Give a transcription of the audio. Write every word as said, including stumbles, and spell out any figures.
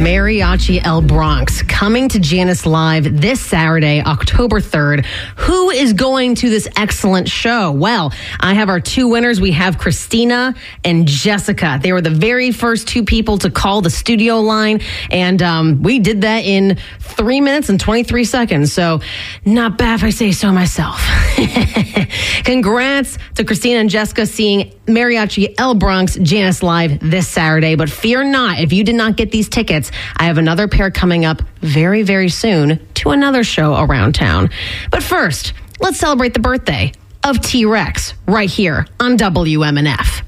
Mariachi El Bronx coming to Jannus Live this Saturday, October third. Who is going to this excellent show? Well, I have our two winners. We have Christina and Jessica. They were the very first two people to call the studio line, and um, we did that in three minutes and twenty-three seconds. So not bad if I say so myself. Congrats to Christina and Jessica seeing Mariachi El Bronx Jannus Live this Saturday. But fear not, if you did not get these tickets, I have another pair coming up very, very soon to another show around town. But first, let's celebrate the birthday of T-Rex right here on W M N F.